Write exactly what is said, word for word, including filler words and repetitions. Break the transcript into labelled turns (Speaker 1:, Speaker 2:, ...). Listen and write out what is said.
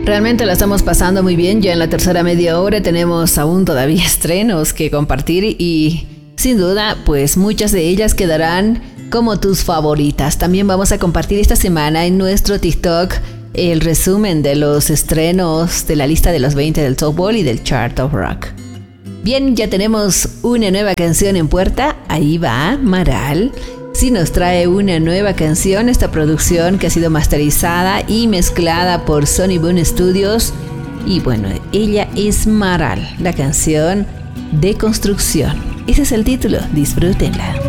Speaker 1: Realmente la estamos pasando muy bien. Ya en la tercera media hora tenemos aún todavía estrenos que compartir y sin duda pues muchas de ellas quedarán como tus favoritas. También vamos a compartir esta semana en nuestro TikTok el resumen de los estrenos de la lista de los veinte del Top Ball y del Chart of Rock. Bien, ya tenemos una nueva canción en puerta. Ahí va Maral. Sí, nos trae una nueva canción, esta producción que ha sido masterizada y mezclada por Sony Boom Studios. Y bueno, ella es Maral, la canción Deconstrucción. Ese es el título, disfrútenla.